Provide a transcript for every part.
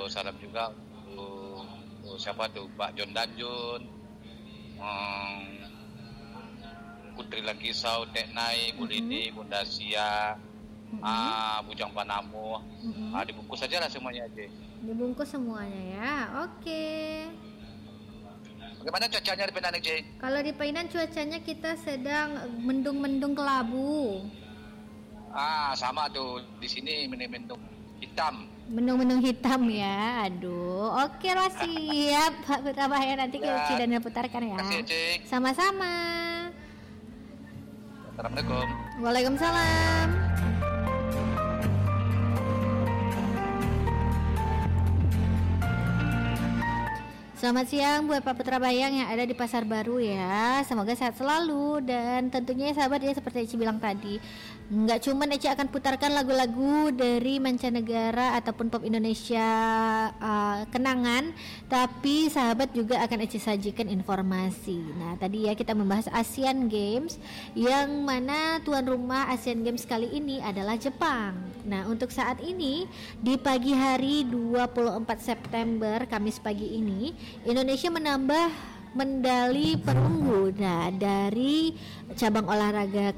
salam juga untuk siapa tuh Pak John Danjun, Putri Langkisau, Tek Nai, Bu Lini, Bunda Sia, Bujang Panamu, dibungkus aja lah semuanya aja. Dibungkus semuanya ya, oke. Bagaimana cuacanya di Penang, Jay? Kalau di Penang cuacanya kita sedang mendung-mendung kelabu. Sama tuh di sini mendung hitam. Mendung-mendung hitam ya, aduh. Oke lah, siap Pak Putra Bahaya, nanti kita Cidana putarkan ya. Terima kasih, sama-sama. Assalamualaikum. Waalaikumsalam. Selamat siang buat Pak Putra Bayang yang ada di Pasar Baru ya. Semoga sehat selalu dan tentunya sahabat ya, seperti Eci bilang tadi, nggak cuma Eci akan putarkan lagu-lagu dari mancanegara ataupun pop Indonesia kenangan, tapi sahabat juga akan Eci sajikan informasi. Nah tadi ya kita membahas Asian Games, yang mana tuan rumah Asian Games kali ini adalah Jepang. Nah untuk saat ini di pagi hari 24 September Kamis pagi ini, Indonesia menambah medali perunggu dari cabang olahraga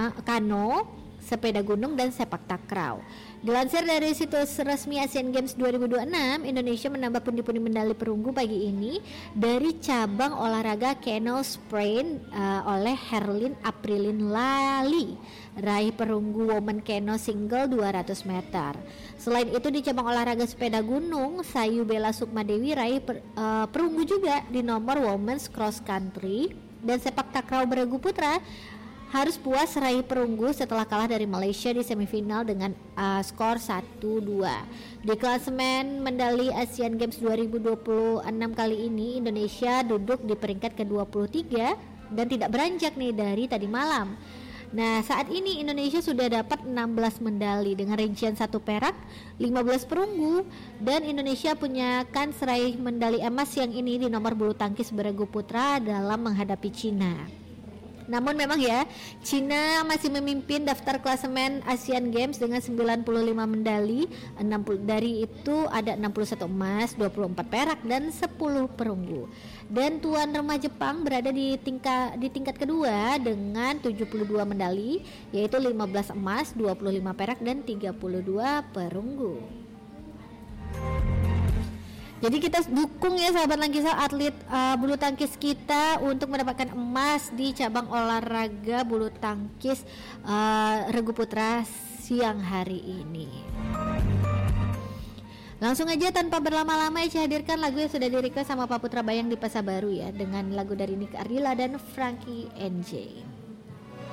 kano, sepeda gunung dan sepak takraw. Dilansir dari situs resmi Asian Games 2026, Indonesia menambah pundi-pundi medali perunggu pagi ini dari cabang olahraga canoe sprint oleh Herlin Aprilin Lali, raih perunggu women canoe single 200 meter. Selain itu di cabang olahraga sepeda gunung, Sayu Bella Sukmadewi raih perunggu juga di nomor women's cross country, dan sepak takraw beregu putra harus puas raih perunggu setelah kalah dari Malaysia di semifinal dengan skor 1-2. Di klasemen medali Asian Games 2026 kali ini, Indonesia duduk di peringkat ke-23 dan tidak beranjak nih dari tadi malam. Nah saat ini Indonesia sudah dapat 16 medali dengan rincian 1 perak, 15 perunggu, dan Indonesia punya kans raih medali emas yang ini di nomor bulu tangkis beregu putra dalam menghadapi Cina. Namun memang ya, Cina masih memimpin daftar klasemen Asian Games dengan 95 medali. Dari itu ada 61 emas, 24 perak dan 10 perunggu. Dan tuan rumah Jepang berada di tingkat kedua dengan 72 medali, yaitu 15 emas, 25 perak dan 32 perunggu. Jadi kita dukung ya sahabat Langkisau, atlet bulu tangkis kita untuk mendapatkan emas di cabang olahraga bulu tangkis regu putra siang hari ini. Langsung aja tanpa berlama-lama Eci hadirkan lagu yang sudah di-request sama Pak Putra Bayang di Pasar Baru ya, dengan lagu dari Nick Ardila dan Frankie NJ.